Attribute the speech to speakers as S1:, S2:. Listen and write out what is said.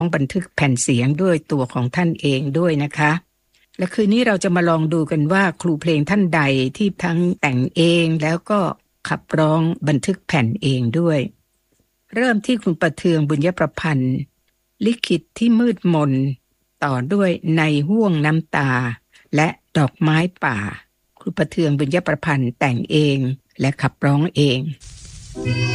S1: บันทึกแผ่นเสียงด้วยตัวของท่านเองด้วยนะคะและคืนนี้เราจะมาลองดูกันว่าครูเพลงท่านใดที่ทั้งแต่งเองแล้วก็ขับร้องบันทึกแผ่นเองด้วยเริ่มที่คุณประเทืองบุญยประพันธ์ลิขิตที่มืดมนต่อด้วยในห้วงน้ำตาและดอกไม้ป่าครูประเทืองบุญยประพันธ์แต่งเองและขับร้องเอง